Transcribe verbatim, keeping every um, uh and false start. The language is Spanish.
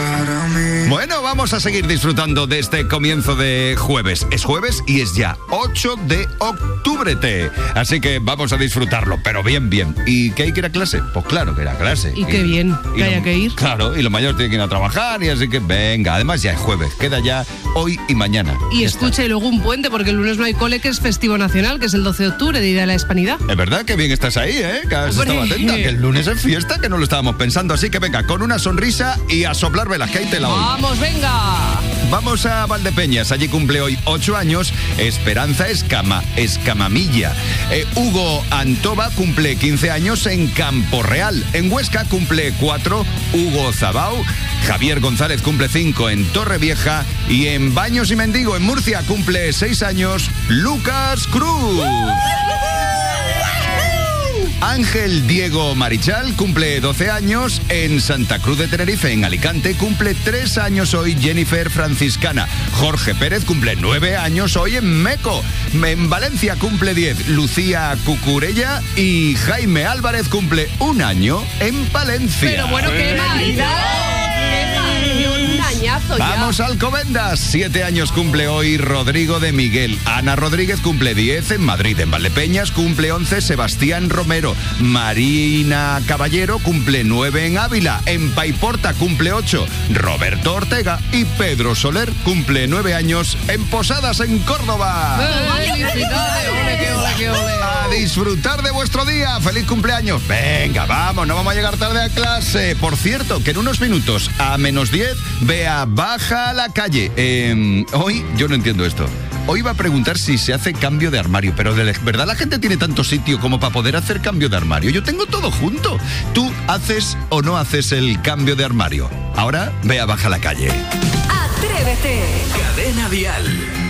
para mí. Bueno, vamos a seguir disfrutando de este comienzo de jueves. Es jueves y es ya ocho de octubre. Así que vamos a disfrutarlo, pero bien, bien. ¿Y que hay que ir a clase? Pues claro que ir a clase. Y qué y, bien y que lo, haya que ir. Claro, y los mayores tienen que ir a trabajar y así que venga. Además ya es jueves, queda ya hoy y mañana. Y ya escucha, está. y luego un puente, porque el lunes no hay cole, que es festivo nacional, que es el doce de octubre, Día de la Hispanidad. Es verdad que bien estás ahí, ¿eh? Que has Hombre. estado atenta, que el lunes es fiesta, que no lo estábamos pensando. Así que venga, con una sonrisa y a soplar velas, que ahí te la hoy. ¡Vamos, venga! Vamos a Valdepeñas, allí cumple hoy ocho años Esperanza Escama, Escamamilla. Eh, Hugo Antova cumple quince años en Campo Real. En Huesca cumple cuatro Hugo Zabau. Javier González cumple cinco en Torrevieja. Y en Baños y Mendigo, en Murcia, cumple seis años Lucas Cruz. Ángel Diego Marichal cumple doce años en Santa Cruz de Tenerife. En Alicante cumple tres años hoy Jennifer Franciscana. Jorge Pérez cumple nueve años hoy en Meco. En Valencia cumple diez Lucía Cucurella. Y Jaime Álvarez cumple un año en Palencia. Pero bueno, qué maravilla. Qué maravilla, un añazo ya. Vamos a Alcobendas. Siete años cumple hoy Rodrigo de Miguel. Ana Rodríguez cumple diez en Madrid. En Valdepeñas cumple once Sebastián Romero. Marina Caballero cumple nueve en Ávila. En Paiporta cumple ocho Roberto Ortega. Y Pedro Soler cumple nueve años en Posadas, en Córdoba. ¡Felicidades! ¡Ole, qué ole, qué ole! A disfrutar de vuestro día. ¡Feliz cumpleaños! Venga, vamos, no vamos a llegar tarde a clase. Por cierto, que en unos minutos, a menos diez, vea, baja a la calle. Eh, hoy, yo no entiendo esto. Hoy va a preguntar si se hace cambio de armario, pero de verdad la gente tiene tanto sitio como para poder hacer cambio de armario. Yo tengo todo junto. ¿Tú haces o no haces el cambio de armario? Ahora, vea, baja a la calle. Atrévete. Cadena Dial.